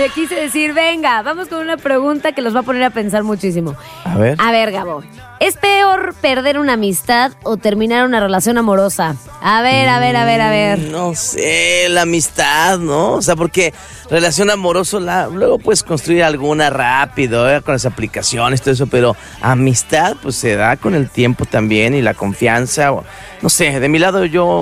le quise decir, venga, vamos con una pregunta que los va a poner a pensar muchísimo. A ver, Gabo, ¿es peor perder una amistad o terminar una relación amorosa? A ver. No sé, la amistad, ¿no? O sea, porque relación amorosa, luego puedes construir alguna rápido, con las aplicaciones, todo eso, pero amistad, pues se da con el tiempo también y la confianza. No sé, de mi lado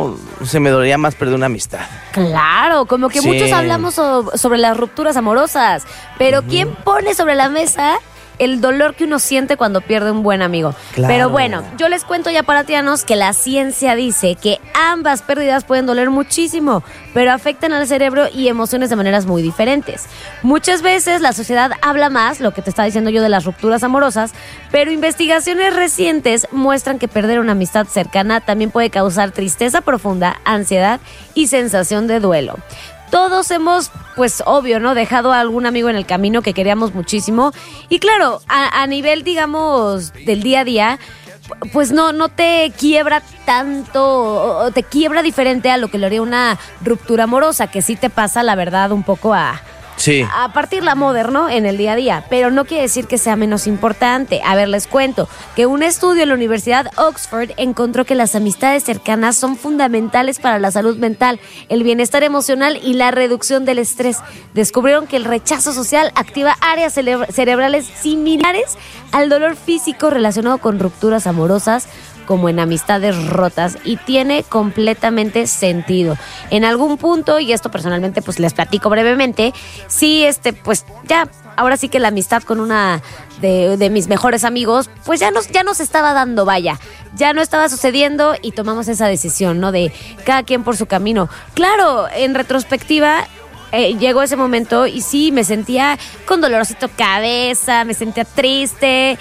me dolería más perder una amistad. Claro, como que Sí. muchos hablamos sobre las rupturas amorosas, pero ¿quién pone sobre la mesa el dolor que uno siente cuando pierde un buen amigo? Claro. Pero bueno, yo les cuento ya, paratianos, que la ciencia dice que ambas pérdidas pueden doler muchísimo, pero afectan al cerebro y emociones de maneras muy diferentes. Muchas veces la sociedad habla más, lo que te estaba diciendo yo de las rupturas amorosas, pero investigaciones recientes muestran que perder una amistad cercana también puede causar tristeza profunda, ansiedad y sensación de duelo. Todos hemos, pues obvio, ¿no? Dejado a algún amigo en el camino que queríamos muchísimo. Y claro, a nivel, digamos, del día a día, pues no te quiebra tanto, o te quiebra diferente a lo que le haría una ruptura amorosa, que sí te pasa, la verdad, un poco a partir la moderno en el día a día, pero no quiere decir que sea menos importante. A ver, les cuento que un estudio en la Universidad Oxford encontró que las amistades cercanas son fundamentales para la salud mental, el bienestar emocional y la reducción del estrés. Descubrieron que el rechazo social activa áreas cerebrales similares al dolor físico relacionado con rupturas amorosas, como en amistades rotas, y tiene completamente sentido. En algún punto, y esto personalmente pues les platico brevemente, sí, pues ya, ahora sí que la amistad con una de mis mejores amigos, pues ya nos estaba dando, vaya, ya no estaba sucediendo y tomamos esa decisión, ¿no? De cada quien por su camino. Claro, en retrospectiva, llegó ese momento y sí, me sentía con dolorosito cabeza, me sentía triste.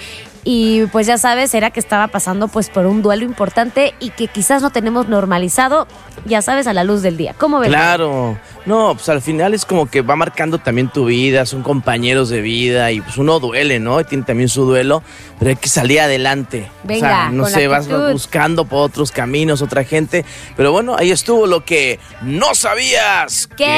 Y pues ya sabes, era que estaba pasando pues por un duelo importante y que quizás no tenemos normalizado, ya sabes, a la luz del día. ¿Cómo ves? Claro, no, pues al final es como que va marcando también tu vida, son compañeros de vida y pues uno duele, ¿no? Y tiene también su duelo, pero hay que salir adelante. Venga, o sea, no con sé, vas actitud. buscando por otros caminos, otra gente, pero bueno, ahí estuvo lo que no sabías. ¿Qué?